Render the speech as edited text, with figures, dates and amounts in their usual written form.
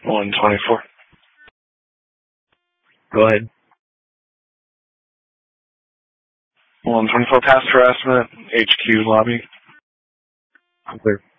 124. Go ahead. 124 past harassment, HQ lobby. I'm clear.